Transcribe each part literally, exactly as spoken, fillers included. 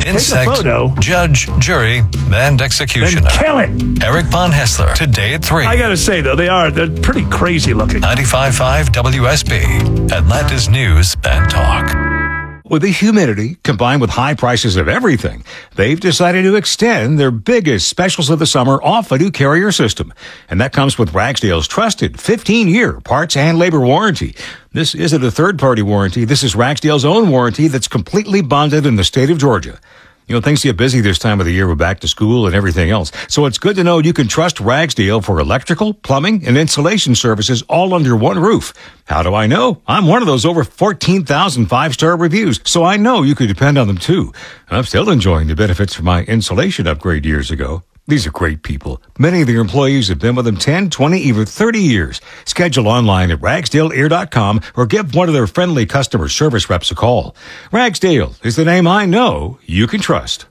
insect, take a photo, judge, jury, and executioner. Then kill it. Eric Von Hessler, today at three. I gotta say, though, they are, they're pretty crazy looking. ninety-five point five W S B, Atlanta's News and Talk. With the humidity combined with high prices of everything, they've decided to extend their biggest specials of the summer off a new Carrier system. And that comes with Ragsdale's trusted fifteen-year parts and labor warranty. This isn't a third-party warranty. This is Ragsdale's own warranty that's completely bonded in the state of Georgia. You know, things get busy this time of the year with back to school and everything else. So it's good to know you can trust Ragsdale for electrical, plumbing, and insulation services all under one roof. How do I know? I'm one of those over fourteen thousand five-star reviews, so I know you can depend on them too. I'm still enjoying the benefits from my insulation upgrade years ago. These are great people. Many of their employees have been with them ten, twenty, even thirty years. Schedule online at ragsdale ear dot com or give one of their friendly customer service reps a call. Ragsdale is the name I know you can trust.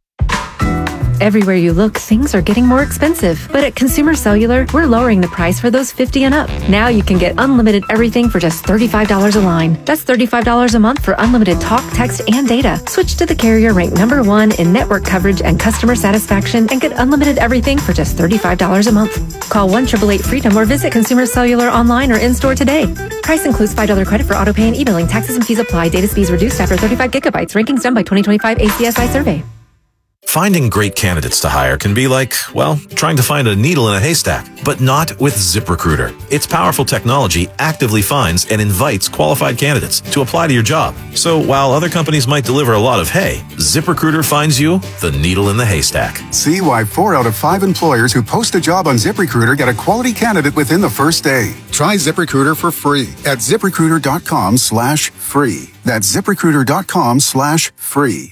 Everywhere you look, things are getting more expensive. But at Consumer Cellular, we're lowering the price for those fifty and up. Now you can get unlimited everything for just thirty-five dollars a line. That's thirty-five dollars a month for unlimited talk, text, and data. Switch to the carrier ranked number one in network coverage and customer satisfaction and get unlimited everything for just thirty-five dollars a month. Call one eight eight eight freedom or visit Consumer Cellular online or in-store today. Price includes five dollars credit for autopay and e-billing. Taxes and fees apply. Data speeds reduced after thirty-five gigabytes. Rankings done by twenty twenty-five A C S I survey. Finding great candidates to hire can be like, well, trying to find a needle in a haystack, but not with ZipRecruiter. Its powerful technology actively finds and invites qualified candidates to apply to your job. So while other companies might deliver a lot of hay, ZipRecruiter finds you the needle in the haystack. See why four out of five employers who post a job on ZipRecruiter get a quality candidate within the first day. Try ZipRecruiter for free at ZipRecruiter.com slash free. That's ZipRecruiter.com slash free.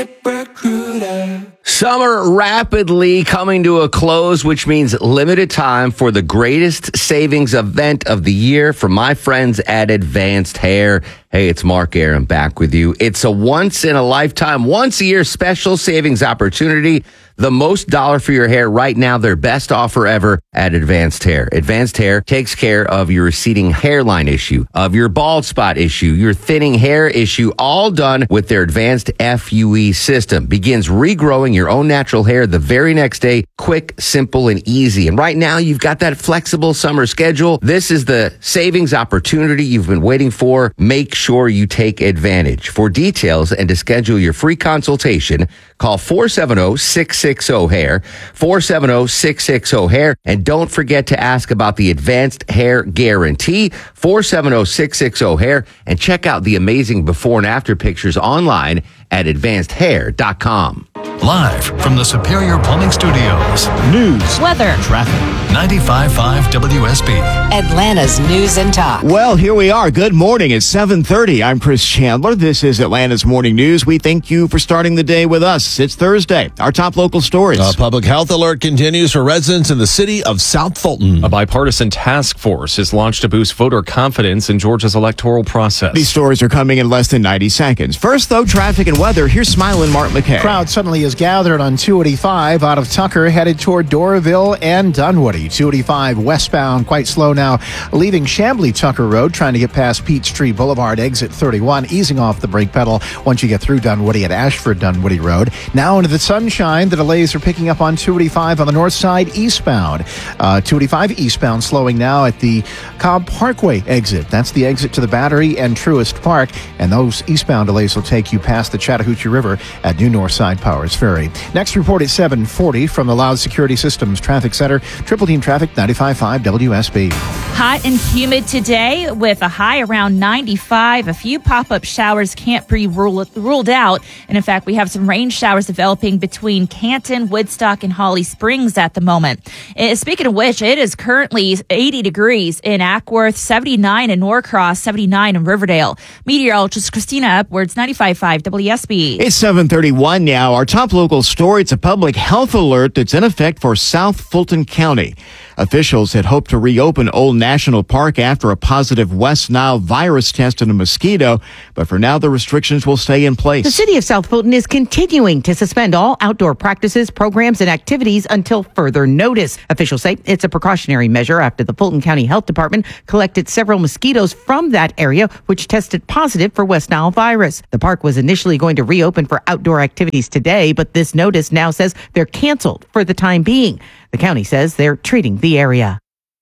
ZipRecruiter. Summer rapidly coming to a close, which means limited time for the greatest savings event of the year from my friends at Advanced Hair. Hey, it's Mark Aaron back with you. It's a once in a lifetime, once a year special savings opportunity. The most dollar for your hair right now, their best offer ever at Advanced Hair. Advanced Hair takes care of your receding hairline issue, of your bald spot issue, your thinning hair issue, all done with their advanced F U E system. Begins regrowing your own natural hair the very next day. Quick, simple, and easy. And right now, you've got that flexible summer schedule. This is the savings opportunity you've been waiting for. Make sure you take advantage. For details and to schedule your free consultation, call four seven zero, six six zero, hair, four seven zero, six six zero, hair, and don't forget to ask about the Advanced Hair Guarantee, four seven zero, six six zero, hair, and check out the amazing before and after pictures online at advanced hair dot com. Live from the Superior Plumbing Studios. News, weather, traffic. ninety-five point five W S B. Atlanta's News and Talk. Well, here we are. Good morning. It's seven thirty. I'm Chris Chandler. This is Atlanta's Morning News. We thank you for starting the day with us. It's Thursday. Our top local stories. A public health alert continues for residents in the city of South Fulton. A bipartisan task force is launched to boost voter confidence in Georgia's electoral process. These stories are coming in less than ninety seconds. First, though, traffic and weather. Here's smiling Mark McKay. Crowd suddenly is gathered on two eighty-five out of Tucker, headed toward Doraville and Dunwoody. two eighty-five westbound, quite slow now, leaving Chamblee Tucker Road, trying to get past Peachtree Boulevard, exit thirty-one, easing off the brake pedal once you get through Dunwoody at Ashford Dunwoody Road. Now into the sunshine, the delays are picking up on two eighty-five on the north side eastbound. Uh, two eighty-five eastbound slowing now at the Cobb Parkway exit. That's the exit to the Battery and Truist Park, and those eastbound delays will take you past the Chattahoochee River at New Northside Powers Ferry. Next report at seven forty from the Loud Security Systems Traffic Center. Triple Team Traffic, ninety-five point five W S B. Hot and humid today with a high around ninety-five. A few pop-up showers can't be ruled, ruled out. And in fact, we have some rain showers developing between Canton, Woodstock, and Holly Springs at the moment. Uh, speaking of which, it is currently eighty degrees in Ackworth, seventy-nine in Norcross, seventy-nine in Riverdale. Meteorologist Christina Upwards, ninety-five point five W S B. It's seven thirty-one now. Our top local story, it's a public health alert that's in effect for South Fulton County. Officials had hoped to reopen Old National Park after a positive West Nile virus test in a mosquito, but for now the restrictions will stay in place. The city of South Fulton is continuing to suspend all outdoor practices, programs, and activities until further notice. Officials say it's a precautionary measure after the Fulton County Health Department collected several mosquitoes from that area, which tested positive for West Nile virus. The park was initially going to reopen for outdoor activities today, but this notice now says they're canceled for the time being. The county says they're treating the area.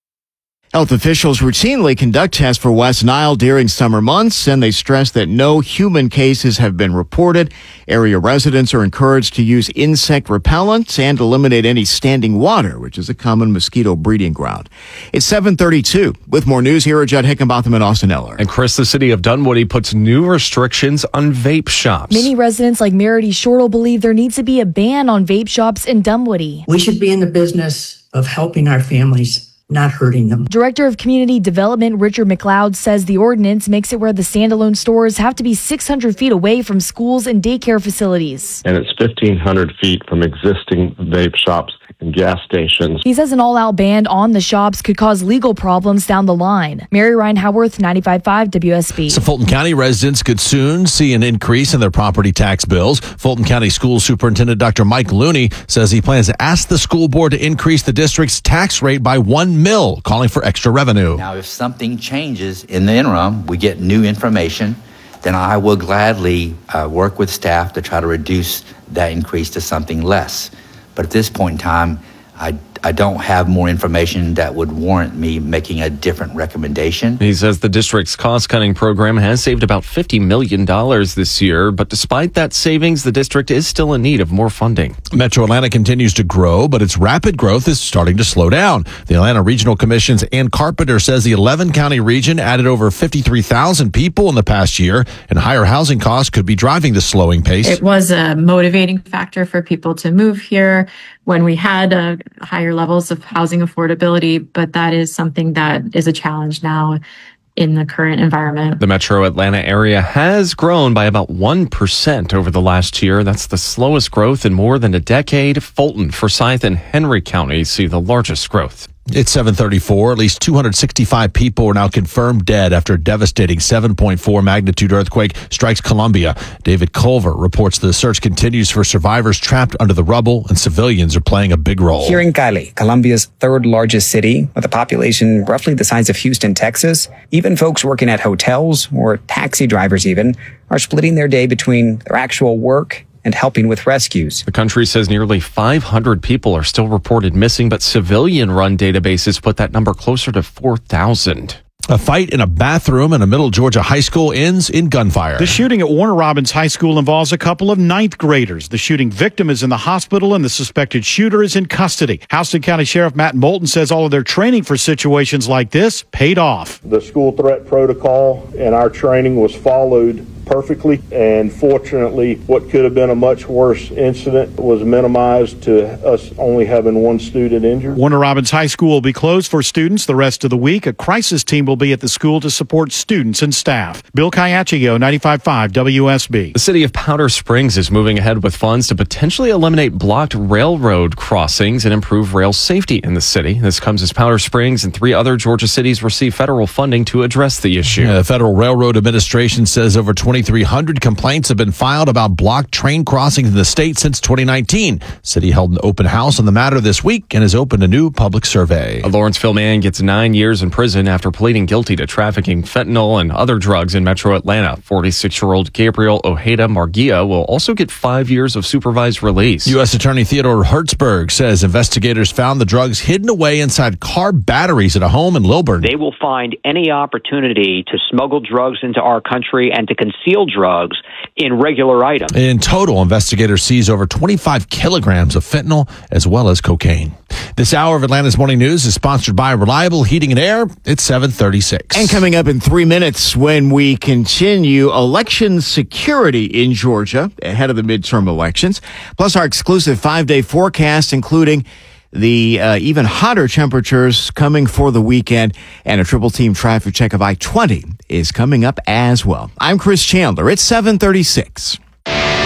Health officials routinely conduct tests for West Nile during summer months, and they stress that no human cases have been reported. Area residents are encouraged to use insect repellents and eliminate any standing water, which is a common mosquito breeding ground. It's seven thirty-two. With more news, here are Judd Hickenbotham and Austin Eller. And Chris, the city of Dunwoody puts new restrictions on vape shops. Many residents like Merity Shortle believe there needs to be a ban on vape shops in Dunwoody. We should be in the business of helping our families, not hurting them. Director of Community Development Richard McLeod says the ordinance makes it where the standalone stores have to be six hundred feet away from schools and daycare facilities. And it's fifteen hundred feet from existing vape shops and gas stations. He says an all-out ban on the shops could cause legal problems down the line. Mary Ryan Howarth, ninety-five point five W S B. So Fulton County residents could soon see an increase in their property tax bills. Fulton County School Superintendent Doctor Mike Looney says he plans to ask the school board to increase the district's tax rate by one mil, calling for extra revenue. Now, if something changes in the interim, we get new information, then I will gladly uh, work with staff to try to reduce that increase to something less. But at this point in time, I, I don't have more information that would warrant me making a different recommendation. He says the district's cost-cutting program has saved about fifty million dollars this year, but despite that savings, the district is still in need of more funding. Metro Atlanta continues to grow, but its rapid growth is starting to slow down. The Atlanta Regional Commission's Ann Carpenter says the eleven county region added over fifty-three thousand people in the past year, and higher housing costs could be driving the slowing pace. It was a motivating factor for people to move here when we had uh, higher levels of housing affordability, but that is something that is a challenge now in the current environment. The Metro Atlanta area has grown by about one percent over the last year. That's the slowest growth in more than a decade. Fulton, Forsyth, and Henry counties see the largest growth. It's seven thirty-four. At least two hundred sixty-five people are now confirmed dead after a devastating seven point four magnitude earthquake strikes Colombia. David Culver reports the search continues for survivors trapped under the rubble, and civilians are playing a big role. Here in Cali, Colombia's third largest city, with a population roughly the size of Houston, Texas, even folks working at hotels or taxi drivers even are splitting their day between their actual work and helping with rescues. The country says nearly five hundred people are still reported missing, but civilian-run databases put that number closer to four thousand. A fight in a bathroom in a Middle Georgia high school ends in gunfire. The shooting at Warner Robins High School involves a couple of ninth graders. The shooting victim is in the hospital and the suspected shooter is in custody. Houston County Sheriff Matt Moulton says all of their training for situations like this paid off. The school threat protocol and our training was followed perfectly, and fortunately what could have been a much worse incident was minimized to us only having one student injured. Warner Robins High School will be closed for students the rest of the week. A crisis team will be at the school to support students and staff. Bill Caiaccio, ninety-five point five W S B. The city of Powder Springs is moving ahead with funds to potentially eliminate blocked railroad crossings and improve rail safety in the city. This comes as Powder Springs and three other Georgia cities receive federal funding to address the issue. Yeah, the Federal Railroad Administration says over twenty-three hundred complaints have been filed about blocked train crossings in the state since twenty nineteen. City held an open house on the matter this week and has opened a new public survey. A Lawrenceville man gets nine years in prison after pleading guilty to trafficking fentanyl and other drugs in Metro Atlanta. forty-six-year-old Gabriel Ojeda Marguia will also get five years of supervised release. U S Attorney Theodore Hertzberg says investigators found the drugs hidden away inside car batteries at a home in Lilburn. They will find any opportunity to smuggle drugs into our country and to conceal drugs in regular items. In total, investigators seized over twenty-five kilograms of fentanyl as well as cocaine. This hour of Atlanta's Morning News is sponsored by Reliable Heating and Air. It's seven thirty-six. And coming up in three minutes when we continue, election security in Georgia ahead of the midterm elections, plus our exclusive five-day forecast, including the uh, even hotter temperatures coming for the weekend, and a triple team traffic check of I twenty is coming up as well. I'm Chris Chandler. It's seven thirty-six.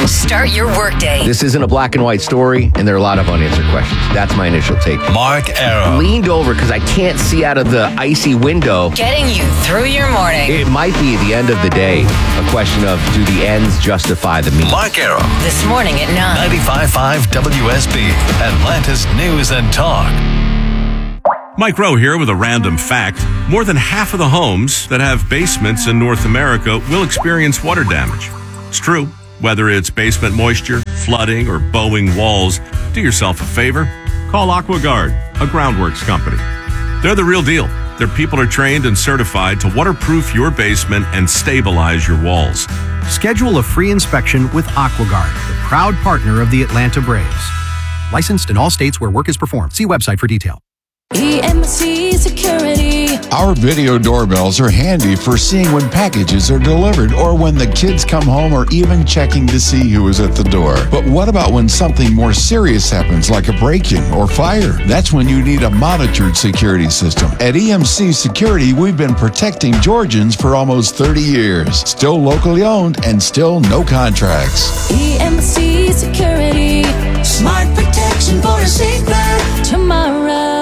Start your workday. This isn't a black and white story, and there are a lot of unanswered questions. That's my initial take. Mark Arum. Leaned over because I can't see out of the icy window. Getting you through your morning. It might be the end of the day. A question of, do the ends justify the means? Mark Arum. This morning at nine. ninety-five point five W S B, Atlanta's News and Talk. Mike Rowe here with a random fact. More than half of the homes that have basements in North America will experience water damage. It's true. Whether it's basement moisture, flooding, or bowing walls, do yourself a favor. Call AquaGuard, a groundworks company. They're the real deal. Their people are trained and certified to waterproof your basement and stabilize your walls. Schedule a free inspection with AquaGuard, the proud partner of the Atlanta Braves. Licensed in all states where work is performed. See website for detail. E M C Security. Our video doorbells are handy for seeing when packages are delivered or when the kids come home or even checking to see who is at the door. But what about when something more serious happens like a break-in or fire? That's when you need a monitored security system. At E M C Security, we've been protecting Georgians for almost thirty years. Still locally owned and still no contracts. E M C Security. Smart protection for a safer tomorrow.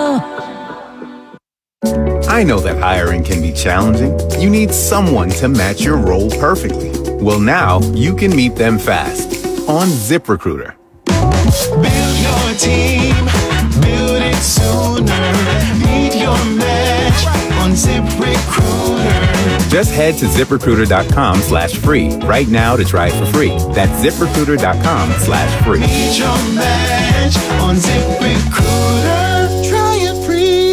I know that hiring can be challenging. You need someone to match your role perfectly. Well, now you can meet them fast on ZipRecruiter. Build your team, build it sooner. Meet your match on ZipRecruiter. Just head to ZipRecruiter.com slash free right now to try it for free. That's ZipRecruiter.com slash free. Meet your match on ZipRecruiter. Try it free.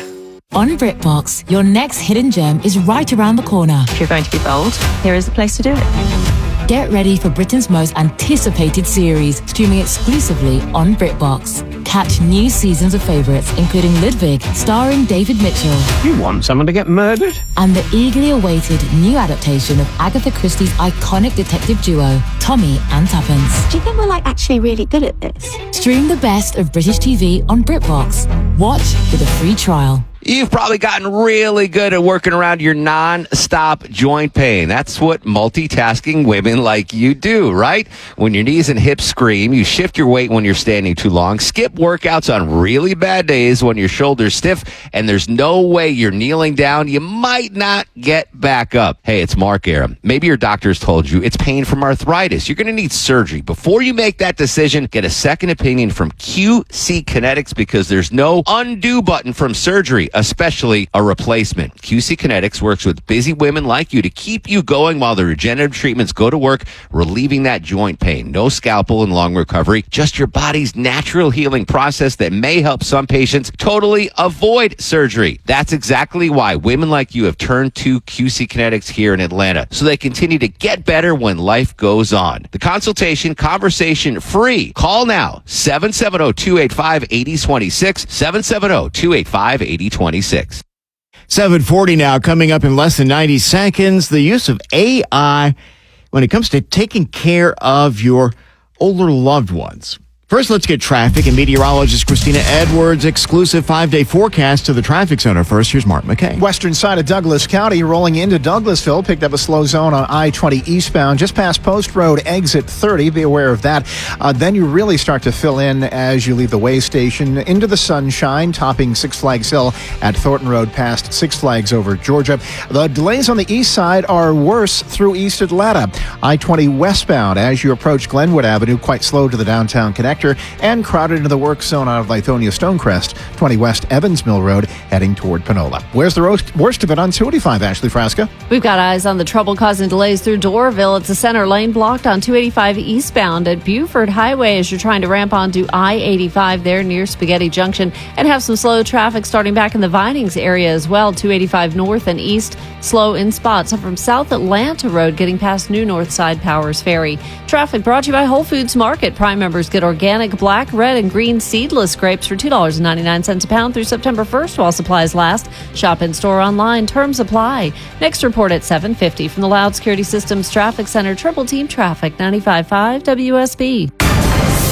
On BritBox, your next hidden gem is right around the corner. If you're going to be bold, here is the place to do it. Get ready for Britain's most anticipated series, streaming exclusively on BritBox. Catch new seasons of favourites, including Ludwig, starring David Mitchell. You want someone to get murdered? And the eagerly awaited new adaptation of Agatha Christie's iconic detective duo, Tommy and Tuppence. Do you think we're like actually really good at this? Stream the best of British T V on BritBox. Watch with a free trial. You've probably gotten really good at working around your non-stop joint pain. That's what multitasking women like you do, right? When your knees and hips scream, you shift your weight when you're standing too long, skip workouts on really bad days when your shoulder's stiff, and there's no way you're kneeling down. You might not get back up. Hey, it's Mark Arum. Maybe your doctor's told you it's pain from arthritis. You're going to need surgery. Before you make that decision, get a second opinion from Q C Kinetics, because there's no undo button from surgery, especially a replacement. Q C Kinetics works with busy women like you to keep you going while the regenerative treatments go to work, relieving that joint pain. No scalpel and long recovery, just your body's natural healing process that may help some patients totally avoid surgery. That's exactly why women like you have turned to Q C Kinetics here in Atlanta, so they continue to get better when life goes on. The consultation, conversation free. Call now, seven seven zero, two eight five, eight zero two six, seven seven zero, two eight five, eight zero two six. seven forty now, coming up in less than ninety seconds. The use of A I when it comes to taking care of your older loved ones. First, let's get traffic and meteorologist Christina Edwards' exclusive five-day forecast to the traffic center. First, here's Mark McKay. Western side of Douglas County, rolling into Douglasville, picked up a slow zone on I twenty eastbound, just past Post Road, exit thirty. Be aware of that. Uh, then you really start to fill in as you leave the way station into the sunshine, topping Six Flags Hill at Thornton Road past Six Flags over Georgia. The delays on the east side are worse through East Atlanta. I twenty westbound as you approach Glenwood Avenue, quite slow to the downtown connector, and crowded into the work zone out of Lithonia Stonecrest, twenty West Evans Mill Road, heading toward Panola. Where's the roast, worst of it on two eighty-five, Ashley Frasca? We've got eyes on the trouble causing delays through Doraville. It's a center lane blocked on two eighty-five eastbound at Buford Highway as you're trying to ramp onto I eighty-five there near Spaghetti Junction, and have some slow traffic starting back in the Vinings area as well. two eighty-five north and east, slow in spots from South Atlanta Road getting past New North Side Powers Ferry. Traffic brought to you by Whole Foods Market. Prime members get organic black, red, and green seedless grapes for two dollars and ninety-nine cents a pound through September first while supplies last. Shop in store online. Terms apply. Next report at seven fifty from the Loud Security Systems Traffic Center. Triple Team Traffic, ninety-five point five W S B.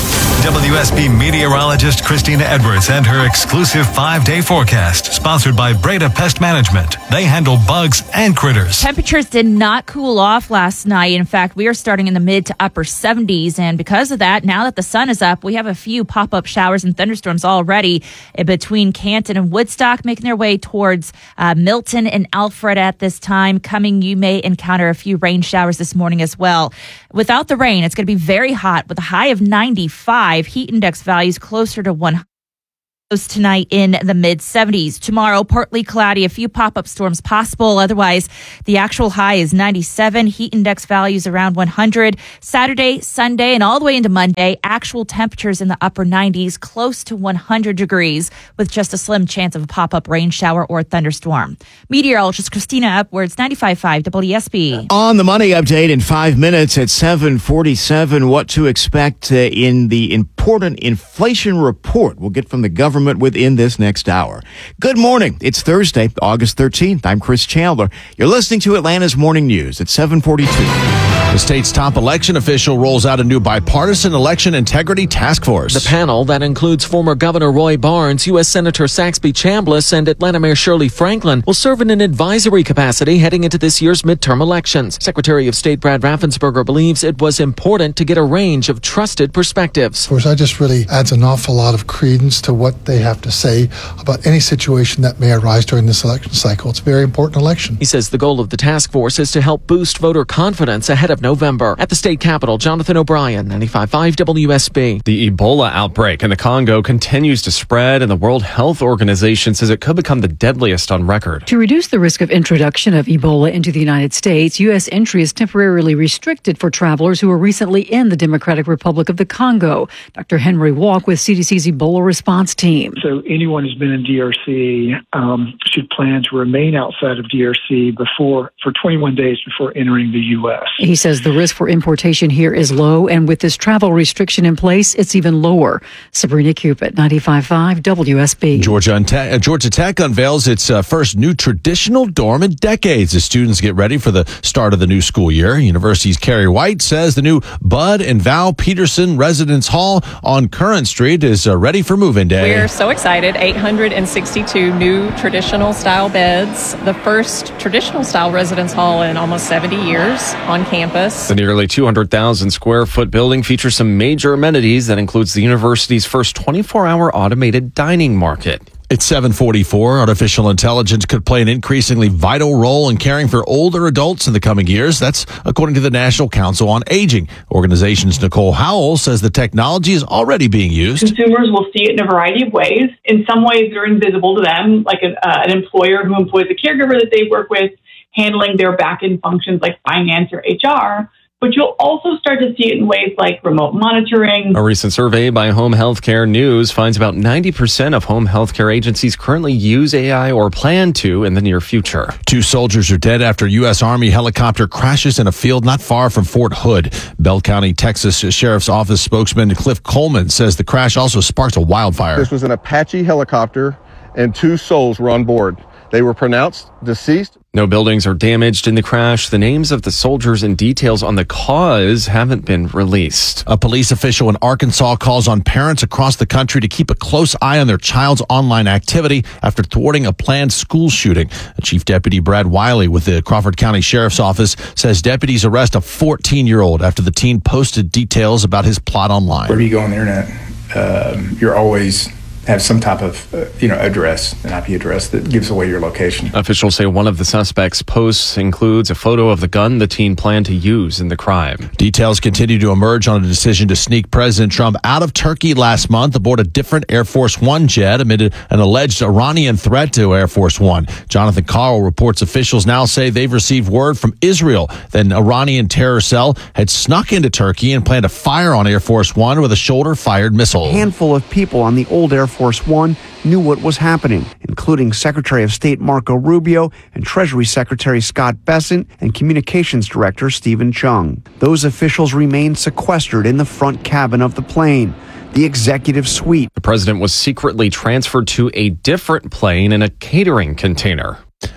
W S B meteorologist Christina Edwards and her exclusive five-day forecast, sponsored by Breda Pest Management. They handle bugs and critters. Temperatures did not cool off last night. In fact, we are starting in the mid to upper seventies. And because of that, now that the sun is up, we have a few pop-up showers and thunderstorms already between Canton and Woodstock, making their way towards uh, Milton and Alfred at this time. Coming, you may encounter a few rain showers this morning as well. Without the rain, it's going to be very hot with a high of ninety-five. Heat index values closer to one hundred. Tonight in the mid seventies. Tomorrow, partly cloudy, a few pop-up storms possible. Otherwise, the actual high is ninety-seven. Heat index values around one hundred. Saturday, Sunday, and all the way into Monday, actual temperatures in the upper nineties, close to one hundred degrees, with just a slim chance of a pop-up rain shower or thunderstorm. Meteorologist Christina Upwards, ninety-five point five W S B. On the money update in five minutes at seven forty-seven, what to expect uh, in the important inflation report we'll get from the government within this next hour. Good morning. It's Thursday, August thirteenth. I'm Chris Chandler. You're listening to Atlanta's Morning News at seven forty-two. The state's top election official rolls out a new bipartisan election integrity task force. The panel that includes former Governor Roy Barnes, U S Senator Saxby Chambliss, and Atlanta Mayor Shirley Franklin will serve in an advisory capacity heading into this year's midterm elections. Secretary of State Brad Raffensperger believes it was important to get a range of trusted perspectives. Of course, that just really adds an awful lot of credence to what they have to say about any situation that may arise during this election cycle. It's a very important election. He says the goal of the task force is to help boost voter confidence ahead of November. At the state capitol, Jonathan O'Brien, ninety-five point five W S B. The Ebola outbreak in the Congo continues to spread, and the World Health Organization says it could become the deadliest on record. To reduce the risk of introduction of Ebola into the United States, U S entry is temporarily restricted for travelers who were recently in the Democratic Republic of the Congo. Doctor Henry Walk with C D C's Ebola response team. So anyone who's been in D R C um, should plan to remain outside of D R C before for twenty-one days before entering the U S. He says the risk for importation here is low, and with this travel restriction in place, it's even lower. Sabrina Cupid, ninety-five point five W S B. Georgia, Te- Georgia Tech unveils its uh, first new traditional dorm in decades as students get ready for the start of the new school year. University's Carrie White says the new Bud and Val Peterson Residence Hall on Current Street is uh, ready for move-in day. We're so excited. eight hundred sixty-two new traditional style beds. The first traditional style residence hall in almost seventy years on campus. The nearly two hundred thousand square foot building features some major amenities that includes the university's first twenty-four hour automated dining market. It's seven forty-four. Artificial intelligence could play an increasingly vital role in caring for older adults in the coming years. That's according to the National Council on Aging. Organization's Nicole Howell says the technology is already being used. Consumers will see it in a variety of ways. In some ways, they're invisible to them, like an, uh, an employer who employs a caregiver that they work with, handling their back-end functions like finance or H R. But you'll also start to see it in ways like remote monitoring. A recent survey by Home Healthcare News finds about ninety percent of home healthcare agencies currently use A I or plan to in the near future. Two soldiers are dead after U S Army helicopter crashes in a field not far from Fort Hood. Bell County, Texas Sheriff's Office spokesman Cliff Coleman says the crash also sparked a wildfire. This was an Apache helicopter and two souls were on board. They were pronounced deceased. No buildings are damaged in the crash. The names of the soldiers and details on the cause haven't been released. A police official in Arkansas calls on parents across the country to keep a close eye on their child's online activity after thwarting a planned school shooting. Chief Deputy Brad Wiley with the Crawford County Sheriff's Office says deputies arrest a fourteen-year-old after the teen posted details about his plot online. Wherever you go on the internet, um, you're always have some type of, uh, you know, address, an I P address that gives away your location. Officials say one of the suspects' posts includes a photo of the gun the teen planned to use in the crime. Details continue to emerge on a decision to sneak President Trump out of Turkey last month aboard a different Air Force One jet amid an alleged Iranian threat to Air Force One. Jonathan Carl reports officials now say they've received word from Israel that an Iranian terror cell had snuck into Turkey and planned to fire on Air Force One with a shoulder-fired missile. A handful of people on the old Air Force One knew what was happening, including Secretary of State Marco Rubio and Treasury Secretary Scott Bessent and Communications Director Stephen Chung. Those officials remained sequestered in the front cabin of the plane, the executive suite. The president was secretly transferred to a different plane in a catering container.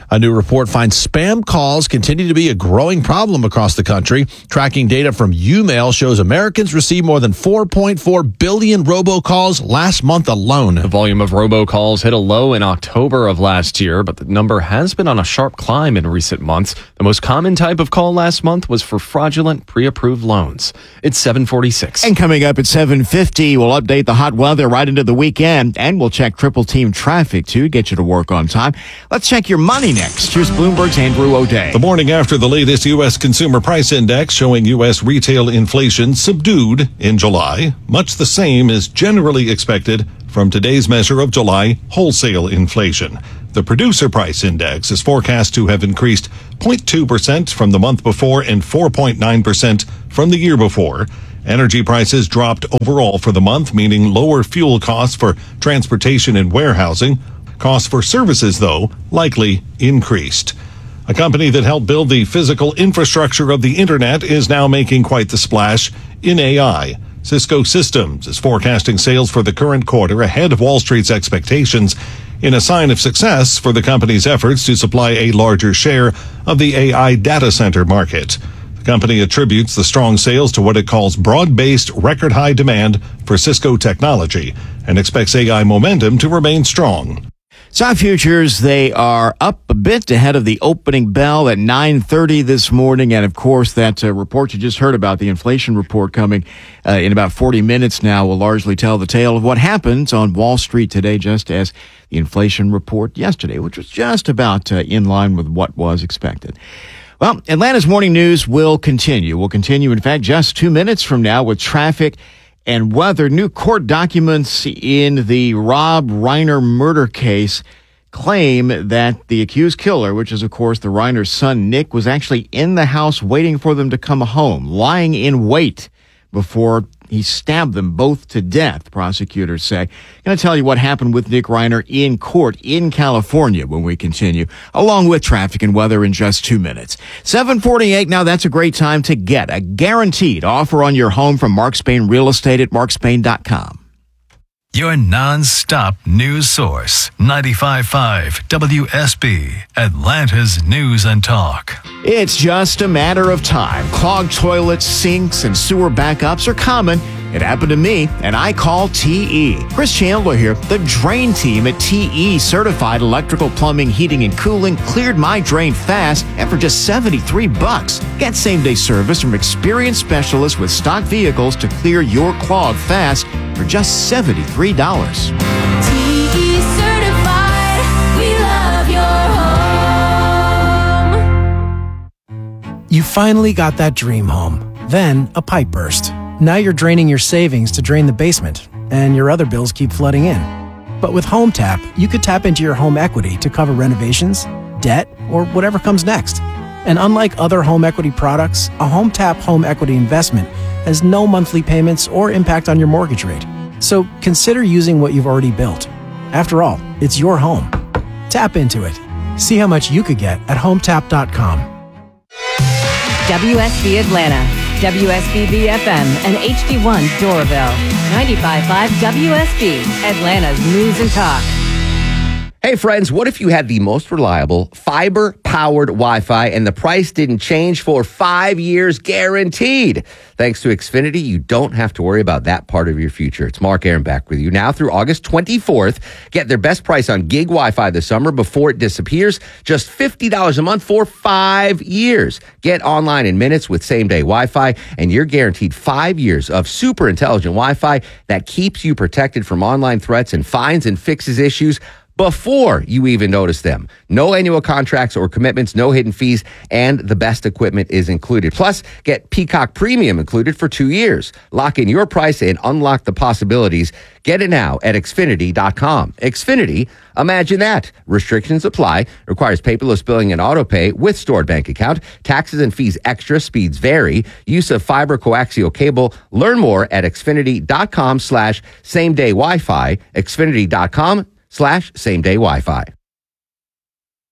A new report finds spam calls continue to be a growing problem across the country. Tracking data from YouMail shows Americans received more than four point four billion robocalls last month alone. The volume of robocalls hit a low in October of last year, but the number has been on a sharp climb in recent months. The most common type of call last month was for fraudulent pre-approved loans. It's seven forty-six. And coming up at seven fifty, we'll update the hot weather right into the weekend, and we'll check triple team traffic too, get you to work on time. Let's check your money next. Here's Bloomberg's Andrew O'Day. The morning after the latest U S Consumer Price Index showing U S retail inflation subdued in July, much the same is generally expected from today's measure of July wholesale inflation. The Producer Price Index is forecast to have increased zero point two percent from the month before and four point nine percent from the year before. Energy prices dropped overall for the month, meaning lower fuel costs for transportation and warehousing. Costs for services, though, likely increased. A company that helped build the physical infrastructure of the internet is now making quite the splash in A I. Cisco Systems is forecasting sales for the current quarter ahead of Wall Street's expectations in a sign of success for the company's efforts to supply a larger share of the A I data center market. The company attributes the strong sales to what it calls broad-based record-high demand for Cisco technology and expects A I momentum to remain strong. Stock futures, they are up a bit ahead of the opening bell at nine thirty this morning. And, of course, that uh, report you just heard about, the inflation report coming uh, in about forty minutes now, will largely tell the tale of what happens on Wall Street today, just as the inflation report yesterday, which was just about uh, in line with what was expected. Well, Atlanta's morning news will continue. We'll continue, in fact, just two minutes from now with traffic and weather. New court documents in the Rob Reiner murder case claim that the accused killer, which is, of course, the Reiner's son, Nick, was actually in the house waiting for them to come home, lying in wait before he stabbed them both to death, prosecutors say. I'm going to tell you what happened with Nick Reiner in court in California when we continue, along with traffic and weather in just two minutes. seven forty-eight, now that's a great time to get a guaranteed offer on your home from Mark Spain Real Estate at mark spain dot com. Your non-stop news source, ninety-five point five W S B, Atlanta's News and Talk. It's just a matter of time. Clogged toilets, sinks, and sewer backups are common. It happened to me, and I call T E. Chris Chandler here. The drain team at T E Certified Electrical Plumbing, Heating, and Cooling cleared my drain fast and for just seventy-three bucks. Get same-day service from experienced specialists with stock vehicles to clear your clog fast for just seventy-three dollars. T E Certified, we love your home. You finally got that dream home. Then a pipe burst. Now you're draining your savings to drain the basement, and your other bills keep flooding in. But with Home Tap, you could tap into your home equity to cover renovations, debt, or whatever comes next. And unlike other home equity products, a Home Tap home equity investment has no monthly payments or impact on your mortgage rate. So consider using what you've already built. After all, it's your home. Tap into it. See how much you could get at home tap dot com. W S B Atlanta, W S B B F M, and H D one Doraville. ninety-five point five W S B, Atlanta's News and Talk. Hey friends, what if you had the most reliable fiber-powered Wi-Fi and the price didn't change for five years guaranteed? Thanks to Xfinity, you don't have to worry about that part of your future. It's Mark Aaron back with you now through August twenty-fourth. Get their best price on gig Wi-Fi this summer before it disappears. Just fifty dollars a month for five years. Get online in minutes with same-day Wi-Fi, and you're guaranteed five years of super intelligent Wi-Fi that keeps you protected from online threats and finds and fixes issues before you even notice them. No annual contracts or commitments, no hidden fees, and the best equipment is included. Plus, get Peacock Premium included for two years. Lock in your price and unlock the possibilities. Get it now at Xfinity dot com. Xfinity, imagine that. Restrictions apply. Requires paperless billing and auto pay with stored bank account. Taxes and fees extra. Speeds vary. Use of fiber coaxial cable. Learn more at Xfinity dot com slash same day Wi-Fi. Xfinity dot com slash same day Wi-Fi.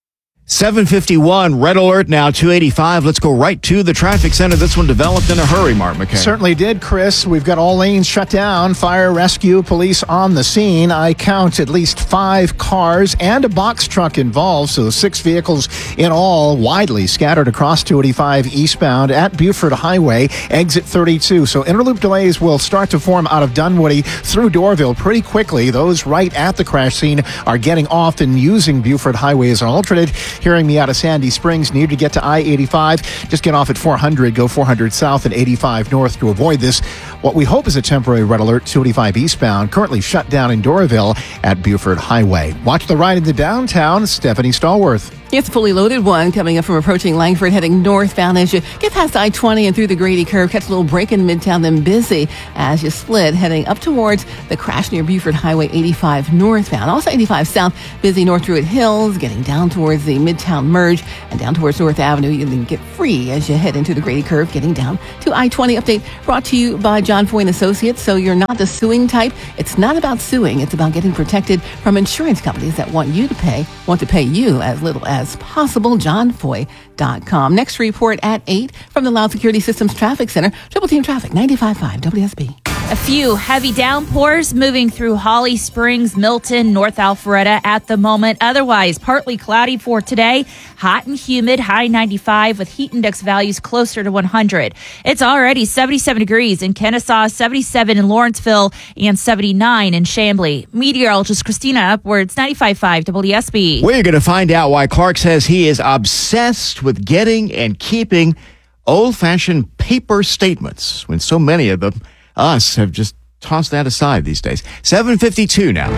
seven fifty-one, red alert now, two eighty-five. Let's go right to the traffic center. This one developed in a hurry, Mark McKay. Certainly did, Chris. We've got all lanes shut down. Fire, rescue, police on the scene. I count at least five cars and a box truck involved, so six vehicles in all, widely scattered across two eighty-five eastbound at Buford Highway, exit thirty-two. So interloop delays will start to form out of Dunwoody through Doraville pretty quickly. Those right at the crash scene are getting off and using Buford Highway as an alternate. Hearing me out of Sandy Springs, need to get to I eighty-five. Just get off at four hundred, go four hundred south and eighty-five north to avoid this. What we hope is a temporary red alert, two eighty-five eastbound, currently shut down in Doraville at Buford Highway. Watch the ride into downtown, Stephanie Stallworth. It's a fully loaded one coming up from approaching Langford, heading northbound as you get past I twenty and through the Grady Curve. Catch a little break in Midtown, then busy as you split, heading up towards the crash near Buford Highway eighty-five northbound. Also eighty-five south, busy North Druid Hills, getting down towards the Midtown merge and down towards North Avenue. You can get free as you head into the Grady Curve, getting down to I twenty. Update brought to you by John Foy and Associates. So you're not the suing type. It's not about suing. It's about getting protected from insurance companies that want you to pay, want to pay you as little as as possible. john foy dot com. Next report at eight from the Loud Security Systems Traffic Center. Triple Team Traffic, ninety-five point five W S B. A few heavy downpours moving through Holly Springs, Milton, North Alpharetta at the moment. Otherwise, partly cloudy for today. Hot and humid, high ninety-five with heat index values closer to one hundred. It's already seventy-seven degrees in Kennesaw, seventy-seven in Lawrenceville, and seventy-nine in Chamblee. Meteorologist Christina Upwards, ninety-five point five W S B. We're going to find out why Clark says he is obsessed with getting and keeping old-fashioned paper statements when so many of them us have just tossed that aside these days. seven fifty-two now.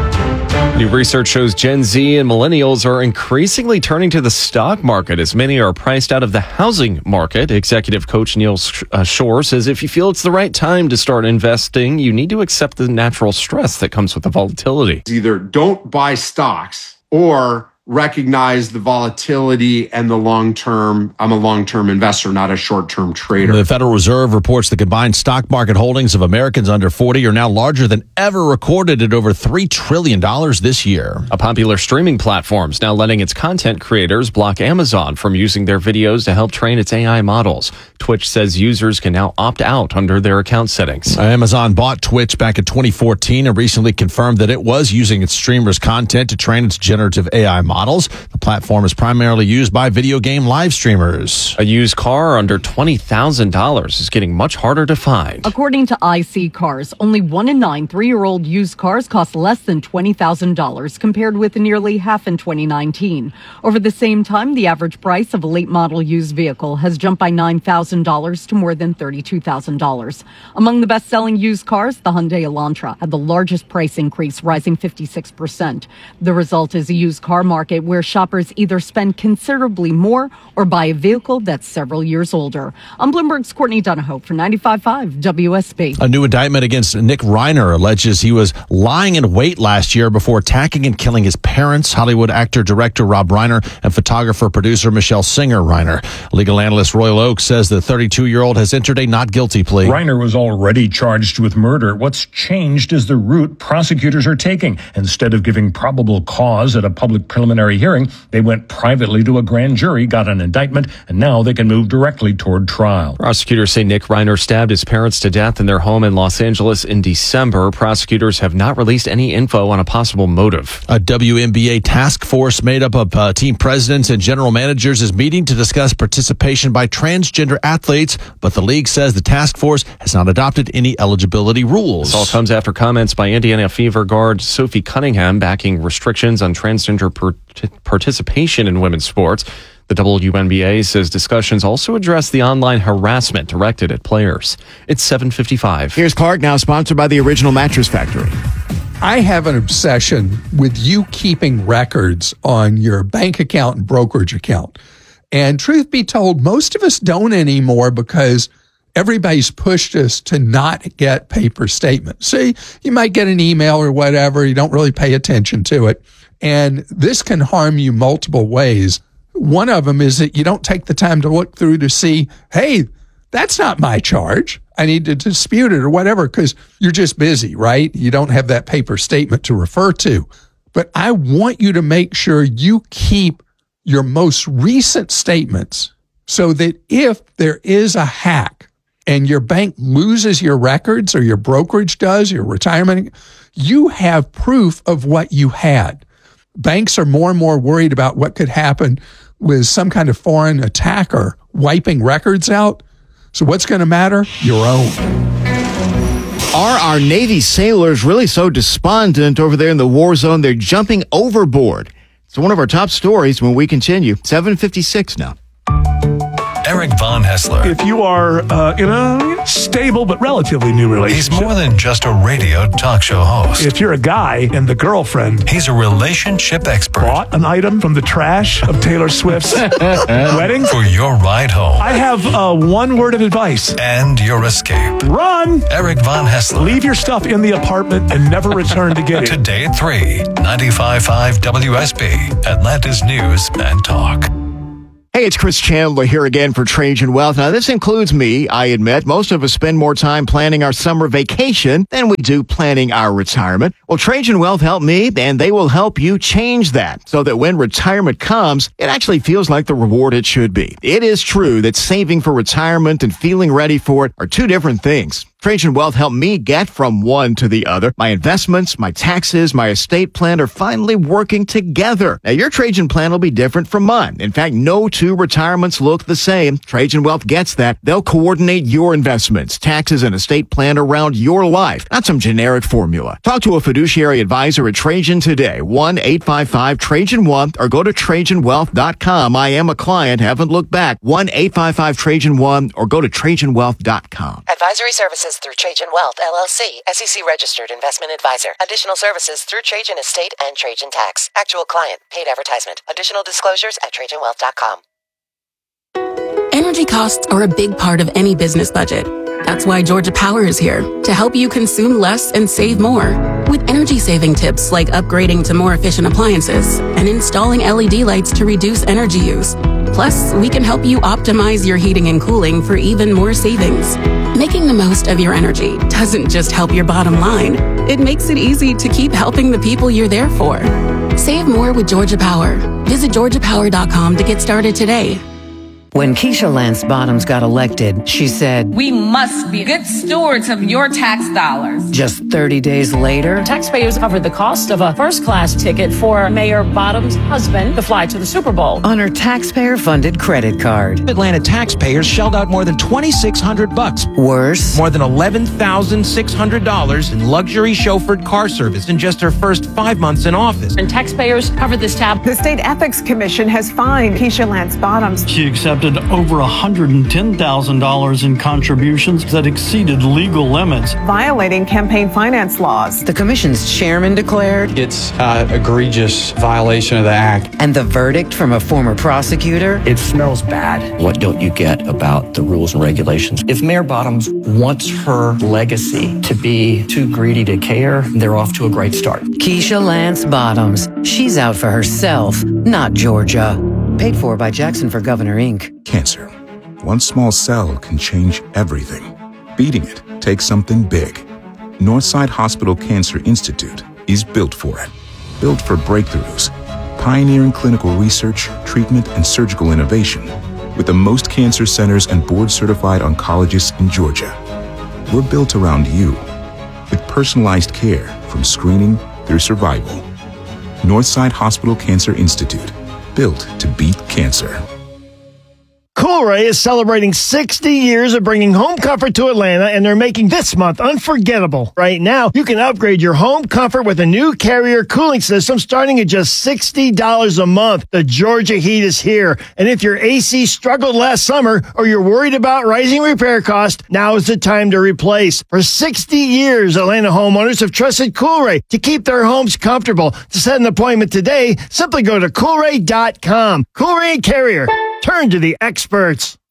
New research shows Gen Z and millennials are increasingly turning to the stock market as many are priced out of the housing market. Executive coach Neil Shore says if you feel it's the right time to start investing, you need to accept the natural stress that comes with the volatility. Either don't buy stocks or recognize the volatility and the long-term. I'm a long-term investor, not a short-term trader. The Federal Reserve reports the combined stock market holdings of Americans under forty are now larger than ever recorded at over three trillion dollars this year. A popular streaming platform is now letting its content creators block Amazon from using their videos to help train its A I models. Twitch says users can now opt out under their account settings. Amazon bought Twitch back in twenty fourteen and recently confirmed that it was using its streamers' content to train its generative A I models. Models. The platform is primarily used by video game live streamers. A used car under twenty thousand dollars is getting much harder to find. According to I C Cars, only one in nine three-year-old used cars cost less than twenty thousand dollars, compared with nearly half in twenty nineteen. Over the same time, the average price of a late model used vehicle has jumped by nine thousand dollars to more than thirty-two thousand dollars. Among the best-selling used cars, the Hyundai Elantra had the largest price increase, rising fifty-six percent. The result is a used car market where shoppers either spend considerably more or buy a vehicle that's several years older. I'm Bloomberg's Courtney Donahoe for ninety-five point five W S B. A new indictment against Nick Reiner alleges he was lying in wait last year before attacking and killing his parents, Hollywood actor-director Rob Reiner and photographer-producer Michelle Singer Reiner. Legal analyst Royal Oak says the thirty-two-year-old has entered a not guilty plea. Reiner was already charged with murder. What's changed is the route prosecutors are taking. Instead of giving probable cause at a public preliminary hearing, they went privately to a grand jury, got an indictment, and now they can move directly toward trial. Prosecutors say Nick Reiner stabbed his parents to death in their home in Los Angeles in December. Prosecutors have not released any info on a possible motive. A W N B A task force made up of uh, team presidents and general managers is meeting to discuss participation by transgender athletes, but the league says the task force has not adopted any eligibility rules. This all comes after comments by Indiana Fever guard Sophie Cunningham backing restrictions on transgender per- participation in women's sports. The W N B A says discussions also address the online harassment directed at players. It's seven fifty-five. Here's Clark, now sponsored by the Original Mattress Factory. I have an obsession with you keeping records on your bank account and brokerage account. And truth be told, most of us don't anymore because everybody's pushed us to not get paper statements. See, you might get an email or whatever. You don't really pay attention to it. And this can harm you multiple ways. One of them is that you don't take the time to look through to see, hey, that's not my charge. I need to dispute it or whatever, because you're just busy, right? You don't have that paper statement to refer to. But I want you to make sure you keep your most recent statements so that if there is a hack and your bank loses your records or your brokerage does, your retirement, you have proof of what you had. Banks are more and more worried about what could happen with some kind of foreign attacker wiping records out. So what's going to matter? Your own. Are our Navy sailors really so despondent over there in the war zone they're jumping overboard? It's one of our top stories when we continue. seven fifty-six now. Eric Von Hessler. If you are uh, in a stable but relatively new relationship. He's more than just a radio talk show host. If you're a guy and the girlfriend. He's a relationship expert. Bought an item from the trash of Taylor Swift's wedding. For your ride home. I have uh, one word of advice. And your escape. Run! Eric Von Hessler. Leave your stuff in the apartment and never return to get it. Today at three, ninety-five point five W S B, Atlanta's News and Talk. Hey, it's Chris Chandler here again for Trajan Wealth. Now, this includes me, I admit. Most of us spend more time planning our summer vacation than we do planning our retirement. Well, Trajan Wealth helped me, and they will help you change that so that when retirement comes, it actually feels like the reward it should be. It is true that saving for retirement and feeling ready for it are two different things. Trajan Wealth helped me get from one to the other. My investments, my taxes, my estate plan are finally working together. Now, your Trajan plan will be different from mine. In fact, no two retirements look the same. Trajan Wealth gets that. They'll coordinate your investments, taxes, and estate plan around your life, not some generic formula. Talk to a fiduciary advisor at Trajan today, one eight five five Trajan one, or go to Trajan Wealth dot com. I am a client, haven't looked back. one eight five five Trajan one, or go to Trajan Wealth dot com. Advisory services through Trajan Wealth, L L C, S E C registered investment advisor. Additional services through Trajan Estate and Trajan Tax. Actual client, paid advertisement. Additional disclosures at Trajan Wealth dot com. Energy costs are a big part of any business budget. That's why Georgia Power is here to help you consume less and save more. With energy saving tips like upgrading to more efficient appliances and installing L E D lights to reduce energy use. Plus, we can help you optimize your heating and cooling for even more savings. Making the most of your energy doesn't just help your bottom line. It makes it easy to keep helping the people you're there for. Save more with Georgia Power. Visit Georgia Power dot com to get started today. When Keisha Lance Bottoms got elected, she said, "We must be good stewards of your tax dollars." Just thirty days later, taxpayers covered the cost of a first-class ticket for Mayor Bottoms' husband to fly to the Super Bowl on her taxpayer-funded credit card. Atlanta taxpayers shelled out more than twenty-six hundred bucks. Worse, more than eleven thousand six hundred dollars in luxury chauffeured car service in just her first five months in office. And taxpayers covered this tab. The State Ethics Commission has fined Keisha Lance Bottoms. She accepted over one hundred ten thousand dollars in contributions that exceeded legal limits, violating campaign finance laws. The commission's chairman declared it's an egregious violation of the act. And the verdict from a former prosecutor? It smells bad. What don't you get about the rules and regulations? If Mayor Bottoms wants her legacy to be too greedy to care, they're off to a great start. Keisha Lance Bottoms. She's out for herself, not Georgia. Paid for by Jackson for Governor, Incorporated. Cancer. One small cell can change everything. Beating it takes something big. Northside Hospital Cancer Institute is built for it. Built for breakthroughs, pioneering clinical research, treatment, and surgical innovation, with the most cancer centers and board-certified oncologists in Georgia. We're built around you, with personalized care from screening through survival. Northside Hospital Cancer Institute, built to beat cancer. Coolray is celebrating sixty years of bringing home comfort to Atlanta, and they're making this month unforgettable. Right now, you can upgrade your home comfort with a new Carrier cooling system starting at just sixty dollars a month. The Georgia heat is here, and if your A C struggled last summer or you're worried about rising repair costs, now is the time to replace. For sixty years, Atlanta homeowners have trusted Coolray to keep their homes comfortable. To set an appointment today, simply go to Coolray dot com. Coolray and Carrier. Turn to the experts.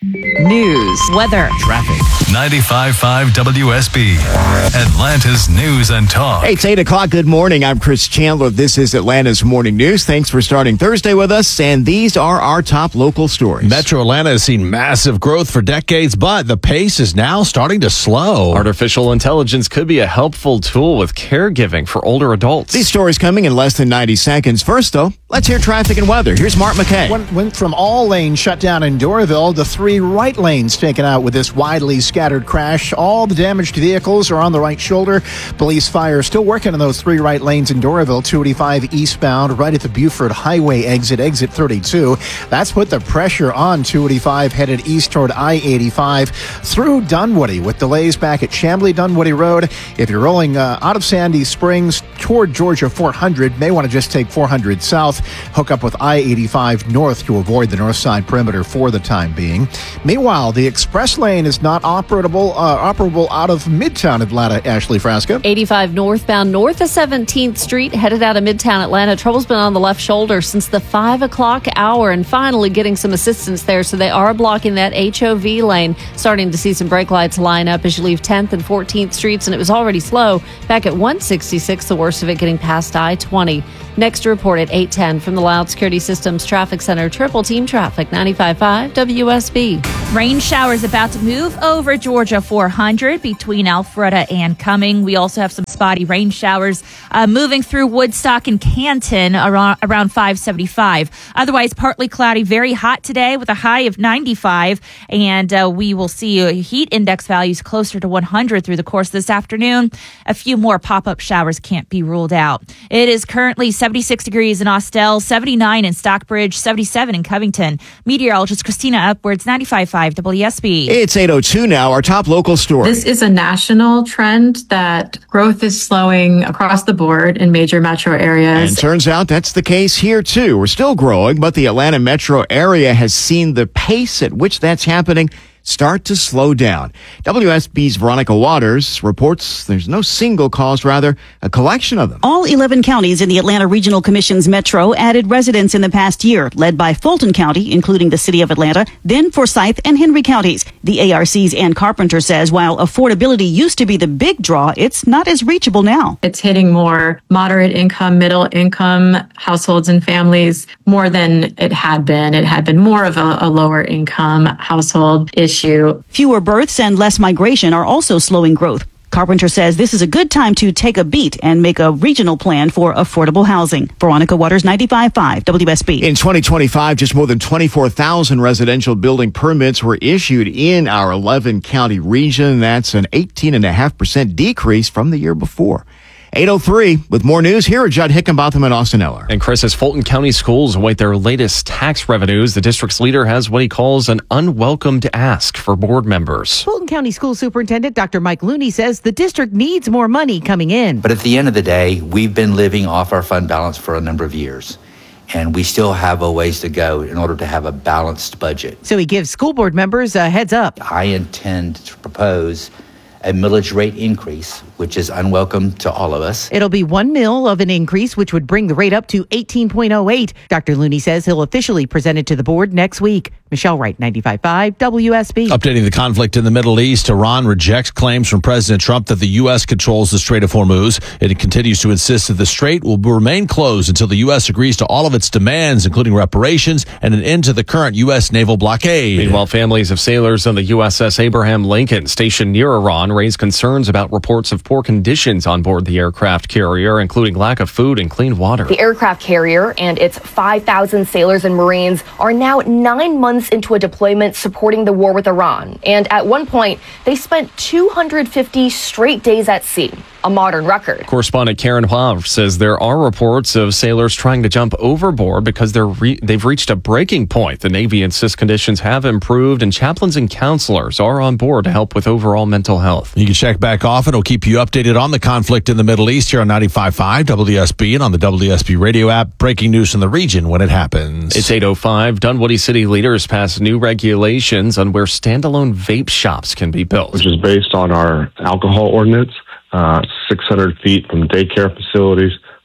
News, weather, traffic. ninety-five point five W S B, Atlanta's News and Talk. Hey, it's eight o'clock. Good morning. I'm Chris Chandler. This is Atlanta's Morning News. Thanks for starting Thursday with us. And these are our top local stories. Metro Atlanta has seen massive growth for decades, but the pace is now starting to slow. Artificial intelligence could be a helpful tool with caregiving for older adults. These stories coming in less than ninety seconds. First, though, let's hear traffic and weather. Here's Mark McKay. Went, went from all lanes shut down in Doraville to three right lanes taken out with this widely scattered crash. All the damaged vehicles are on the right shoulder. Police fire still working on those three right lanes in Doraville, two eighty-five eastbound, right at the Buford Highway exit, exit thirty-two. That's put the pressure on two eighty-five headed east toward I eighty-five through Dunwoody with delays back at Chamblee-Dunwoody Road. If you're rolling uh, out of Sandy Springs toward Georgia four hundred, may want to just take four hundred south, hook up with I eighty-five north to avoid the north side perimeter for the time being. Meanwhile, the express lane is not operable uh, operable out of Midtown Atlanta. Ashley Frasca. eighty-five northbound north of seventeenth Street, headed out of Midtown Atlanta. Trouble's been on the left shoulder since the five o'clock hour, and finally getting some assistance there. So they are blocking that H O V lane. Starting to see some brake lights line up as you leave tenth and fourteenth Streets, and it was already slow back at one sixty-six, the worst of it getting past I twenty. Next report at eight ten from the Loud Security Systems Traffic Center. Triple Team Traffic, ninety-five point five W S B. Rain showers about to move over Georgia four hundred between Alpharetta and Cumming. We also have some spotty rain showers uh, moving through Woodstock and Canton around, around five seventy-five. Otherwise, partly cloudy, very hot today with a high of ninety-five. And uh, we will see uh, heat index values closer to one hundred through the course of this afternoon. A few more pop-up showers can't be ruled out. It is currently seventy-six degrees in Austell, seventy-nine in Stockbridge, seventy-seven in Covington. Meteorologist Christina Upwards, ninety-five point five W S B. It's eight oh two now. Our top local story. This is a national trend that growth is slowing across the board in major metro areas. And turns out that's the case here, too. We're still growing, but the Atlanta metro area has seen the pace at which that's happening start to slow down. W S B's Veronica Waters reports there's no single cause, rather a collection of them. All eleven counties in the Atlanta Regional Commission's metro added residents in the past year, led by Fulton County, including the city of Atlanta, then Forsyth and Henry counties. The A R C's Ann Carpenter says while affordability used to be the big draw, it's not as reachable now. It's hitting more moderate income, middle income households and families more than it had been. It had been more of a, a lower income household issue. Fewer births and less migration are also slowing growth. Carpenter says this is a good time to take a beat and make a regional plan for affordable housing. Veronica Waters, ninety-five point five W S B. In twenty twenty-five, just more than twenty-four thousand residential building permits were issued in our eleven county region. That's an eighteen point five percent decrease from the year before. eight oh three with more news. Here are Judd Hickenbotham and Austin Eller. And Chris, as Fulton County schools await their latest tax revenues, the district's leader has what he calls an unwelcomed ask for board members. Fulton County School Superintendent Doctor Mike Looney says the district needs more money coming in. But at the end of the day, we've been living off our fund balance for a number of years, and we still have a ways to go in order to have a balanced budget. So he gives school board members a heads up. I intend to propose a millage rate increase, which is unwelcome to all of us. It'll be one mil of an increase, which would bring the rate up to eighteen point oh eight. Doctor Looney says he'll officially present it to the board next week. Michelle Wright, ninety-five point five W S B. Updating the conflict in the Middle East, Iran rejects claims from President Trump that the U S controls the Strait of Hormuz. It continues to insist that the strait will remain closed until the U S agrees to all of its demands, including reparations and an end to the current U S naval blockade. Meanwhile, families of sailors on the U S S Abraham Lincoln stationed near Iran raised concerns about reports of poor conditions on board the aircraft carrier, including lack of food and clean water. The aircraft carrier and its five thousand sailors and Marines are now nine months into a deployment supporting the war with Iran. And at one point, they spent two hundred fifty straight days at sea, a modern record. Correspondent Karen Hua says there are reports of sailors trying to jump overboard because they're re- they've reached a breaking point. The Navy insists conditions have improved, and chaplains and counselors are on board to help with overall mental health. You can check back often. We'll keep you updated on the conflict in the Middle East here on ninety-five point five W S B and on the W S B radio app. Breaking news from the region when it happens. It's eight oh five. Dunwoody City leaders passed new regulations on where standalone vape shops can be built, which is based on our alcohol ordinance. Uh, six hundred feet from daycare facilities,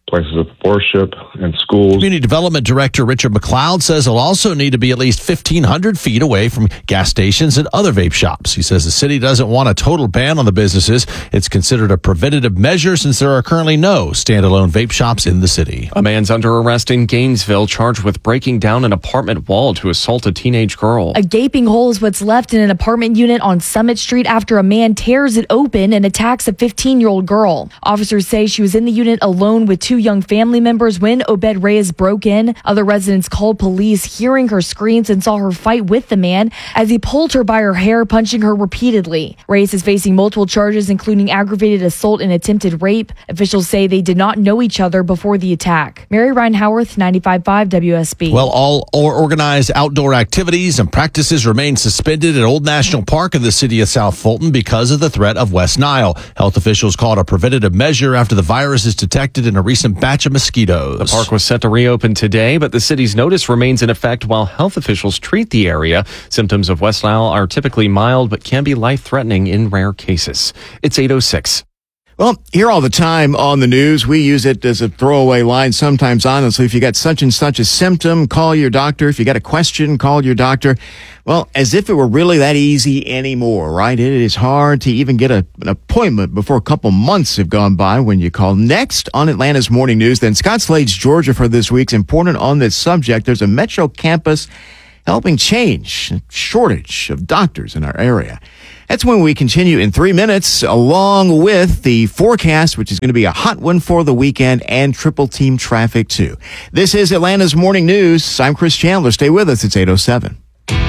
places of worship, and schools. Community Development Director Richard McLeod says it'll also need to be at least fifteen hundred feet away from gas stations and other vape shops. He says the city doesn't want a total ban on the businesses. It's considered a preventative measure since there are currently no standalone vape shops in the city. A man's under arrest in Gainesville charged with breaking down an apartment wall to assault a teenage girl. A gaping hole is what's left in an apartment unit on Summit Street after a man tears it open and attacks a fifteen-year-old girl. Officers say she was in the unit alone with two young family members when Obed Reyes broke in. Other residents called police, hearing her screams, and saw her fight with the man as he pulled her by her hair, punching her repeatedly. Reyes is facing multiple charges, including aggravated assault and attempted rape. Officials say they did not know each other before the attack. Mary Ryan Howarth, ninety-five point five W S B. Well, all or organized outdoor activities and practices remain suspended at Old National Park in the city of South Fulton because of the threat of West Nile. Health officials called a preventative measure after the virus is detected in a recent batch of mosquitoes. The park was set to reopen today, but the city's notice remains in effect while health officials treat the area. Symptoms of West Nile are typically mild, but can be life-threatening in rare cases. It's eight oh six. Well, here all the time on the news, we use it as a throwaway line sometimes, honestly. If you got such and such a symptom, call your doctor. If you got a question, call your doctor. Well, as if it were really that easy anymore, right? It is hard to even get a, an appointment before a couple months have gone by when you call. Next on Atlanta's Morning News, then Scott Slade's Georgia for this week's important on this subject. There's a metro campus helping change a shortage of doctors in our area. That's when we continue in three minutes, along with the forecast, which is going to be a hot one for the weekend, and triple team traffic, too. This is Atlanta's Morning News. I'm Chris Chandler. Stay with us. It's eight oh seven.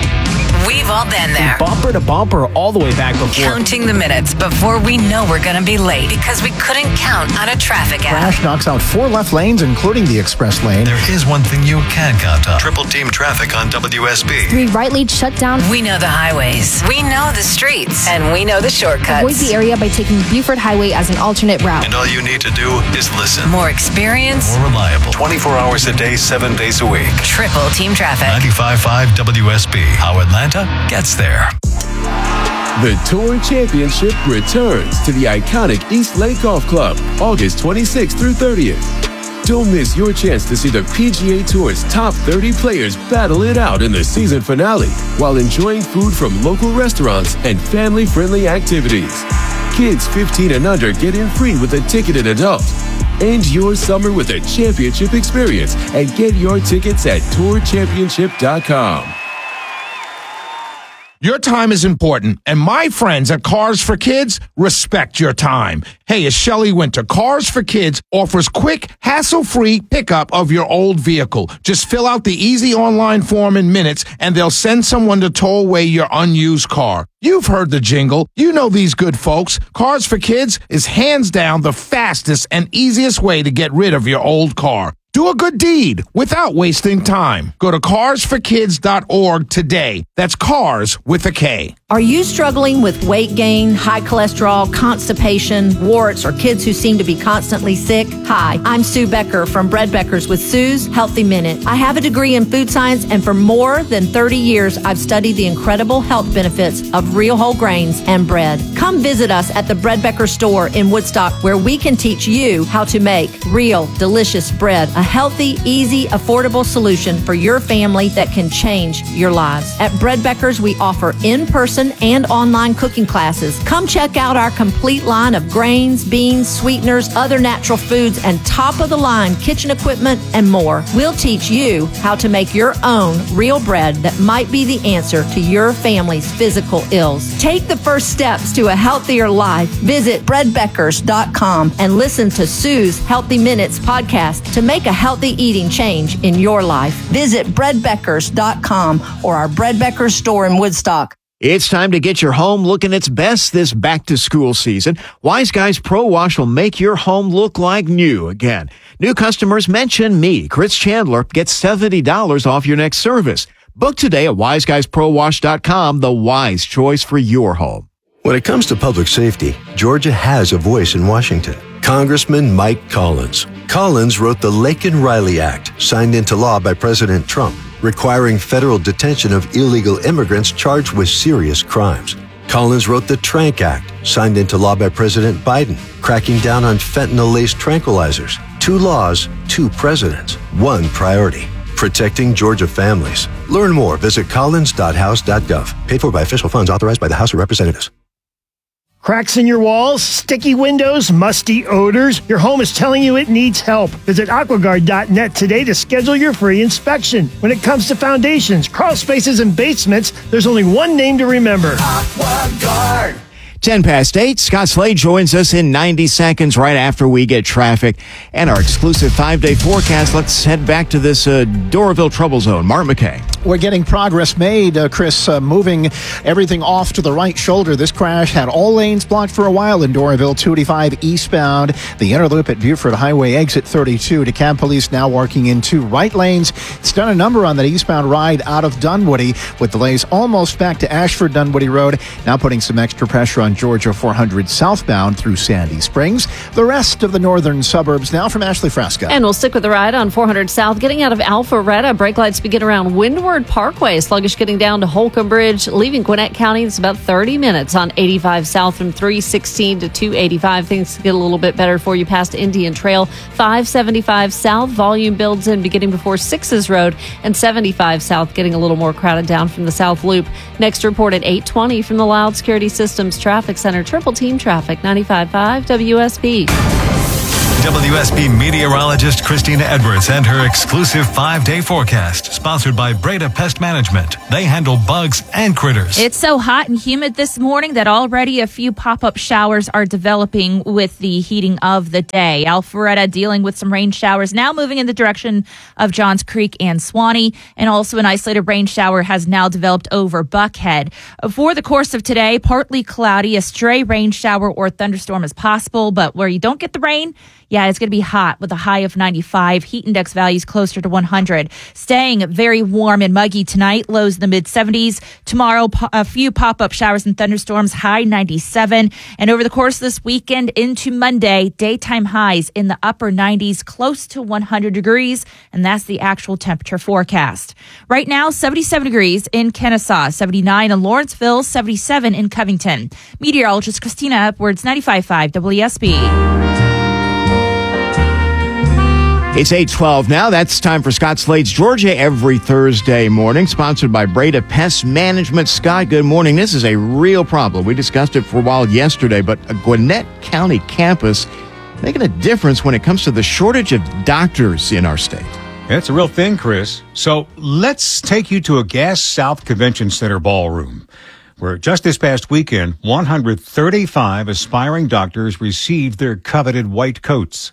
We've all been there. Bumper to bumper all the way back before. Counting the minutes before we know we're going to be late because we couldn't count on a traffic app. Crash knocks out four left lanes, including the express lane. There is one thing you can count on. Triple team traffic on W S B. Three right lanes shut down. We know the highways. We know the streets. And we know the shortcuts. Avoid the area by taking Buford Highway as an alternate route. And all you need to do is listen. More experience. More reliable. twenty-four hours a day, seven days a week. Triple team traffic. ninety-five point five W S B. How Atlanta gets there. The Tour Championship returns to the iconic East Lake Golf Club, August twenty-sixth through thirtieth. Don't miss your chance to see the P G A Tour's top thirty players battle it out in the season finale while enjoying food from local restaurants and family-friendly activities. Kids fifteen and under get in free with a ticketed adult. End your summer with a championship experience and get your tickets at tour championship dot com. Your time is important, and my friends at Cars for Kids respect your time. Hey, it's Shelley Winter. Cars for Kids offers quick, hassle-free pickup of your old vehicle. Just fill out the easy online form in minutes, and they'll send someone to tow away your unused car. You've heard the jingle. You know these good folks. Cars for Kids is hands down the fastest and easiest way to get rid of your old car. Do a good deed without wasting time. Go to cars for kids dot org today. That's cars with a K. Are you struggling with weight gain, high cholesterol, constipation, warts, or kids who seem to be constantly sick? Hi, I'm Sue Becker from Bread Beckers with Sue's Healthy Minute. I have a degree in food science, and for more than thirty years, I've studied the incredible health benefits of real whole grains and bread. Come visit us at the Bread Becker store in Woodstock, where we can teach you how to make real, delicious bread, a healthy, easy, affordable solution for your family that can change your lives. At Bread Beckers, we offer in-person and online cooking classes. Come check out our complete line of grains, beans, sweeteners, other natural foods, and top-of-the-line kitchen equipment and more. We'll teach you how to make your own real bread that might be the answer to your family's physical ills. Take the first steps to a healthier life. Visit bread beckers dot com and listen to Sue's Healthy Minutes podcast to make a healthy eating change in your life. Visit bread beckers dot com or our Bread Beckers store in Woodstock. It's time to get your home looking its best this back-to-school season. Wise Guys Pro Wash will make your home look like new again. New customers mention me, Chris Chandler, get seventy dollars off your next service. Book today at wise guys pro wash dot com, the wise choice for your home. When it comes to public safety, Georgia has a voice in Washington. Congressman Mike Collins. Collins wrote the Laken-Riley Act, signed into law by President Trump, requiring federal detention of illegal immigrants charged with serious crimes. Collins wrote the Trank Act, signed into law by President Biden, cracking down on fentanyl-laced tranquilizers. Two laws, two presidents, one priority. Protecting Georgia families. Learn more. Visit collins dot house dot gov. Paid for by official funds authorized by the House of Representatives. Cracks in your walls, sticky windows, musty odors. Your home is telling you it needs help. Visit aquaguard dot net today to schedule your free inspection. When it comes to foundations, crawl spaces, and basements, there's only one name to remember. AquaGuard. ten past eight, Scott Slade joins us in ninety seconds right after we get traffic and our exclusive five-day forecast. Let's head back to this uh, Doraville trouble zone. Mark McKay. We're getting progress made, uh, Chris, uh, moving everything off to the right shoulder. This crash had all lanes blocked for a while in Doraville, two eighty-five eastbound. The inner loop at Buford Highway, exit thirty-two. DeKalb Police now working in two right lanes. It's done a number on that eastbound ride out of Dunwoody, with delays almost back to Ashford Dunwoody Road. Now putting some extra pressure on Georgia four hundred southbound through Sandy Springs. The rest of the northern suburbs now from Ashley Fresca. And we'll stick with the ride on four hundred south, getting out of Alpharetta. Brake lights begin around Windward Parkway. Sluggish getting down to Holcomb Bridge, leaving Gwinnett County. It's about thirty minutes on eighty-five south from three sixteen to two eighty-five. Things get a little bit better for you past Indian Trail. five seventy-five south, volume builds in beginning before Sixes Road, and seventy-five south getting a little more crowded down from the South Loop. Next report at eight twenty from the Loud Security Systems Traffic Center. Triple Team Traffic, ninety-five point five W S B. W S B meteorologist Christina Edwards and her exclusive five-day forecast, sponsored by Breda Pest Management. They handle bugs and critters. It's so hot and humid this morning that already a few pop-up showers are developing with the heating of the day. Alpharetta dealing with some rain showers, now moving in the direction of Johns Creek and Swanee, and also an isolated rain shower has now developed over Buckhead. For the course of today, partly cloudy, a stray rain shower or thunderstorm is possible, but where you don't get the rain, yeah, it's going to be hot with a high of ninety-five. Heat index values closer to one hundred. Staying very warm and muggy tonight, lows in the mid seventies. Tomorrow, a few pop-up showers and thunderstorms, high ninety-seven. And over the course of this weekend into Monday, daytime highs in the upper nineties, close to one hundred degrees. And that's the actual temperature forecast. Right now, seventy-seven degrees in Kennesaw, seventy-nine in Lawrenceville, seventy-seven in Covington. Meteorologist Christina Edwards, ninety-five point five W S B. It's eight twelve now. That's time for Scott Slade's Georgia every Thursday morning, sponsored by Breda Pest Management. Scott, good morning. This is a real problem. We discussed it for a while yesterday, but a Gwinnett County campus making a difference when it comes to the shortage of doctors in our state. It's a real thing, Chris. So let's take you to a Gas South Convention Center ballroom, where just this past weekend, one hundred thirty-five aspiring doctors received their coveted white coats.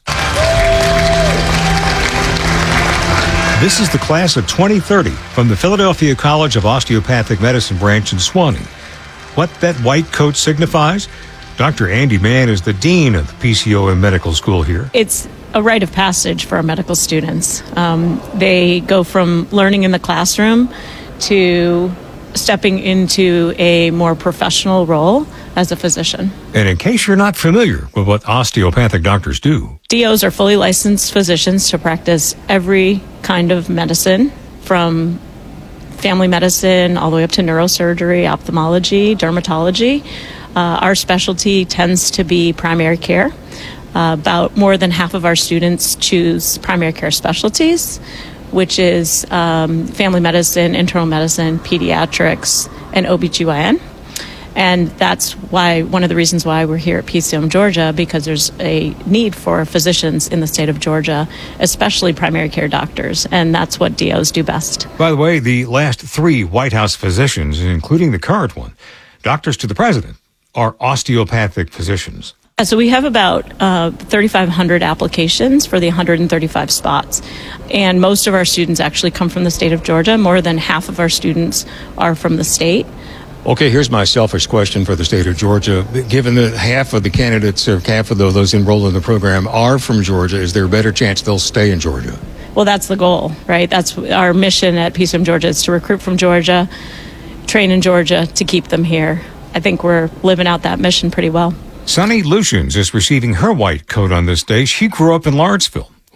This is the class of twenty thirty from the Philadelphia College of Osteopathic Medicine branch in Swanee. What that white coat signifies? Doctor Andy Mann is the dean of the P C O M Medical School here. It's a rite of passage for our medical students. Um, they go from learning in the classroom to stepping into a more professional role as a physician. And in case you're not familiar with what osteopathic doctors do, D Os are fully licensed physicians to practice every kind of medicine, from family medicine all the way up to neurosurgery, ophthalmology, dermatology. Uh, our specialty tends to be primary care. Uh, about more than half of our students choose primary care specialties, which is um, family medicine, internal medicine, pediatrics, and O B G Y N. And that's why one of the reasons why we're here at P C O M Georgia, because there's a need for physicians in the state of Georgia, especially primary care doctors, and that's what D Os do best. By the way, the last three White House physicians, including the current one, doctors to the president, are osteopathic physicians. So we have about uh, thirty-five hundred applications for the one hundred thirty-five spots. And most of our students actually come from the state of Georgia. More than half of our students are from the state. Okay, here's my selfish question for the state of Georgia. Given that half of the candidates, or half of those enrolled in the program are from Georgia, is there a better chance they'll stay in Georgia? Well, that's the goal, right? That's our mission at P C O M Georgia, is to recruit from Georgia, train in Georgia, to keep them here. I think we're living out that mission pretty well. Sunny Lucians is receiving her white coat on this day. She grew up in Lawrenceville.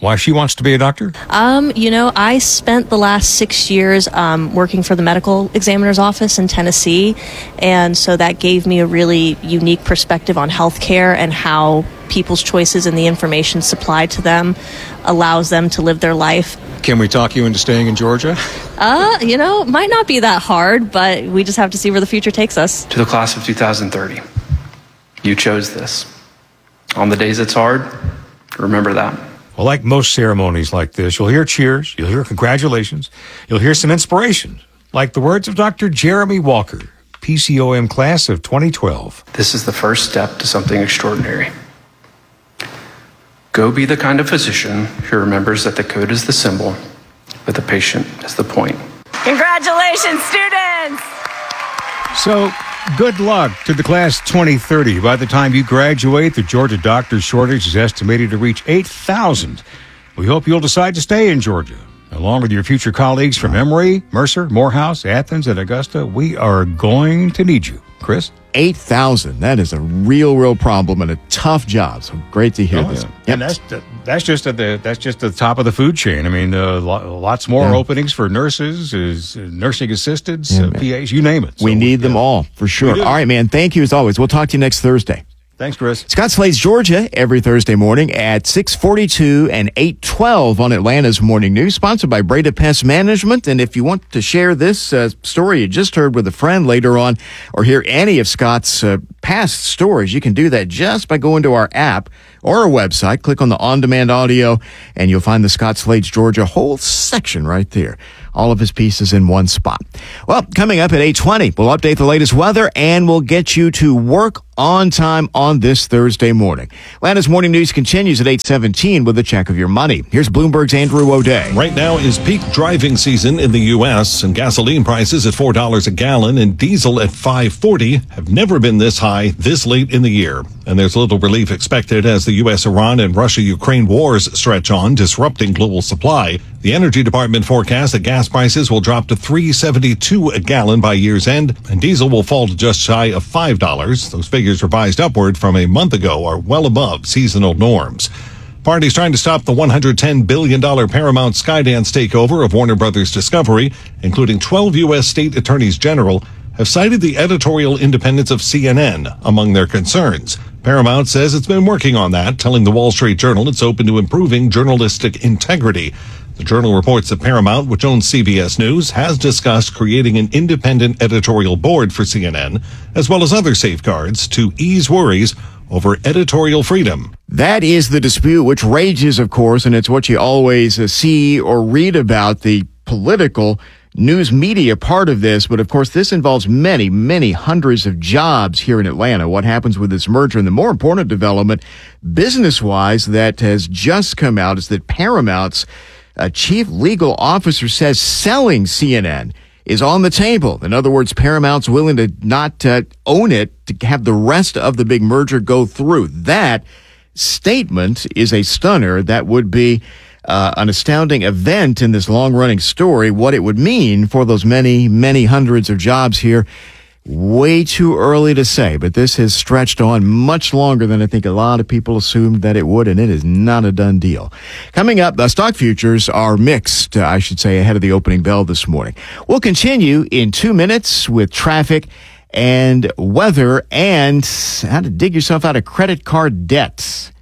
Why she wants to be a doctor? Um, you know, I spent the last six years um, working for the medical examiner's office in Tennessee, and so that gave me a really unique perspective on healthcare and how people's choices and the information supplied to them allows them to live their life. Can we talk you into staying in Georgia? Uh, you know, might not be that hard, but we just have to see where the future takes us. To the class of two thousand thirty, you chose this. On the days it's hard, remember that. Well, like most ceremonies like this, you'll hear cheers, you'll hear congratulations, you'll hear some inspiration, like the words of Doctor Jeremy Walker, P C O M class of twenty twelve. This is the first step to something extraordinary. Go be the kind of physician who remembers that the code is the symbol, but the patient is the point. Congratulations, students! So, good luck to the class twenty thirty. By the time you graduate, the Georgia doctor shortage is estimated to reach eight thousand. We hope you'll decide to stay in Georgia. Along with your future colleagues from Emory, Mercer, Morehouse, Athens, and Augusta, we are going to need you. Chris? eight thousand. That is a real, real problem and a tough job. So great to hear Oh, this. yeah. And that's that's just at the that's just the top of the food chain. I mean, uh, lo- lots more Yeah. openings for nurses, is uh, nursing assistants, Yeah, uh, man. P As, you name it. We need them all, for sure. We do. All right, man. Thank you as always. We'll talk to you next Thursday. Thanks, Chris. Scott Slade's Georgia every Thursday morning at six forty-two and eight twelve on Atlanta's Morning News, sponsored by Breda Pest Management. And if you want to share this uh, story you just heard with a friend later on, or hear any of Scott's uh, past stories, you can do that just by going to our app or our website. Click on the on-demand audio, and you'll find the Scott Slade's Georgia whole section right there. All of his pieces in one spot. Well, coming up at eight twenty, we'll update the latest weather, and we'll get you to work on time on this Thursday morning. Atlanta's Morning News continues at eight seventeen with a check of your money. Here's Bloomberg's Andrew O'Day. Right now is peak driving season in the U S, and gasoline prices at four dollars a gallon and diesel at five forty have never been this high this late in the year. And there's little relief expected as the U S Iran and Russia-Ukraine wars stretch on, disrupting global supply. The Energy Department forecasts that gas prices will drop to three seventy-two a gallon by year's end, and diesel will fall to just shy of five dollars. Those figures revised upward from a month ago are well above seasonal norms. Parties trying to stop the one hundred ten billion dollars Paramount Skydance takeover of Warner Brothers Discovery, including twelve U S state attorneys general, have cited the editorial independence of C N N among their concerns. Paramount says it's been working on that, telling the Wall Street Journal it's open to improving journalistic integrity. The Journal reports that Paramount, which owns C B S News, has discussed creating an independent editorial board for C N N, as well as other safeguards to ease worries over editorial freedom. That is the dispute which rages, of course, and it's what you always uh, see or read about, the political news media part of this. But of course, this involves many, many hundreds of jobs here in Atlanta. What happens with this merger? And the more important development, business-wise, that has just come out is that Paramount's uh, chief legal officer says selling C N N is on the table. In other words, Paramount's willing to not uh, own it, to have the rest of the big merger go through. That statement is a stunner. That would be uh, an astounding event in this long-running story. What it would mean for those many, many hundreds of jobs here, way too early to say. But this has stretched on much longer than I think a lot of people assumed that it would, and it is not a done deal. Coming up, the stock futures are mixed, uh, I should say, ahead of the opening bell this morning. We'll continue in two minutes with traffic and weather and how to dig yourself out of credit card debts,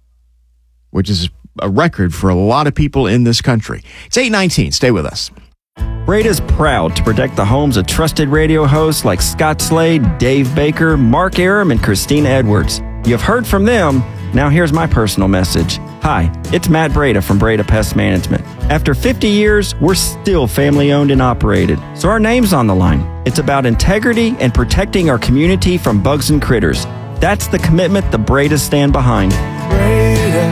which is a record for a lot of people in this country. It's eight nineteen. Stay with us. Breda's proud to protect the homes of trusted radio hosts like Scott Slade, Dave Baker, Mark Aram, and Christina Edwards. You've heard from them. Now here's my personal message. Hi, it's Matt Breda from Breda Pest Management. After fifty years, we're still family-owned and operated, so our name's on the line. It's about integrity and protecting our community from bugs and critters. That's the commitment the Bredas stand behind. Breda,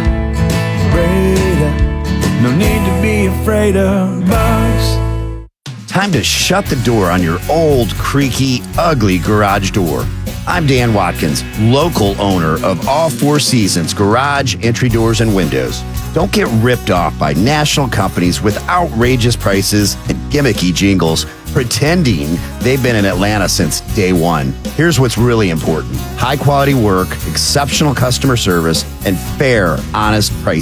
Breda, no need to be afraid of bugs. Time to shut the door on your old, creaky, ugly garage door. I'm Dan Watkins, local owner of All Four Seasons Garage, Entry Doors, and Windows. Don't get ripped off by national companies with outrageous prices and gimmicky jingles pretending they've been in Atlanta since day one. Here's what's really important: high quality work, exceptional customer service, and fair, honest pricing.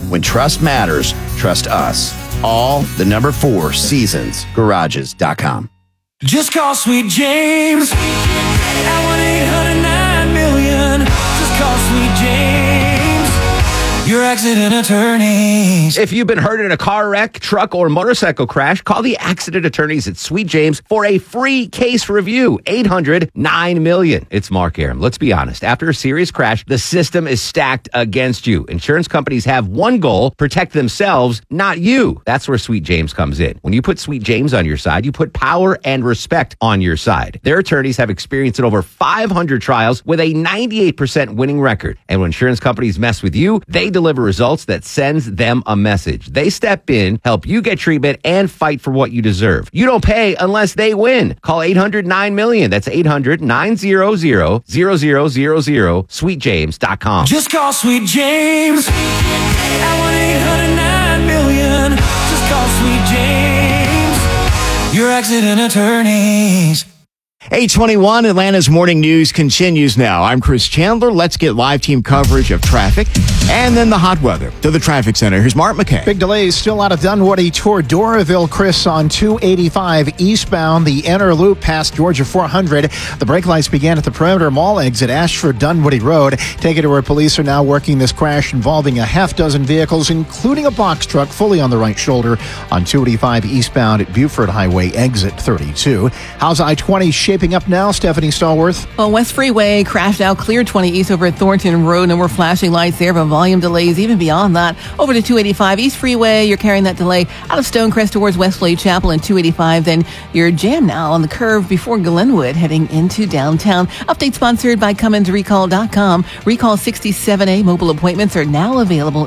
When trust matters, trust us. All the number four seasons garages dot com. Just call Sweet James at one eight hundred nine million. Just call Sweet James, your accident attorneys. If you've been hurt in a car wreck, truck, or motorcycle crash, call the accident attorneys at Sweet James for a free case review. eight hundred nine million. It's Mark Aram. Let's be honest. After a serious crash, the system is stacked against you. Insurance companies have one goal: protect themselves, not you. That's where Sweet James comes in. When you put Sweet James on your side, you put power and respect on your side. Their attorneys have experience in over five hundred trials with a ninety-eight percent winning record. And when insurance companies mess with you, they deliver results that sends them a message. They step in, help you get treatment, and fight for what you deserve. You don't pay unless they win. Call eight hundred nine million. That's eight hundred nine hundred zero zero zero zero. sweet james dot com. Just call Sweet James at one eight hundred nine million. Just call Sweet James, your accident attorneys. eight twenty-one, Atlanta's morning news continues now. I'm Chris Chandler. Let's get live team coverage of traffic and then the hot weather. To the traffic center, here's Mark McKay. Big delays still out of Dunwoody toward Doraville, Chris, on two eighty-five eastbound, the inner loop past Georgia four hundred. The brake lights began at the Perimeter Mall exit, Ashford Dunwoody Road. Take it to where police are now working this crash involving a half dozen vehicles, including a box truck fully on the right shoulder on two eighty-five eastbound at Buford Highway exit thirty-two. How's I twenty shaping up now, Stephanie Stallworth? Well, West Freeway crashed out, clear twenty east over at Thornton Road. No more flashing lights there, but volume delays even beyond that. Over to two eighty-five East Freeway, you're carrying that delay out of Stonecrest towards Westlake Chapel and two eighty-five. Then you're jammed now on the curve before Glenwood heading into downtown. Update sponsored by Cummins Recall dot com. Recall sixty-seven A mobile appointments are now available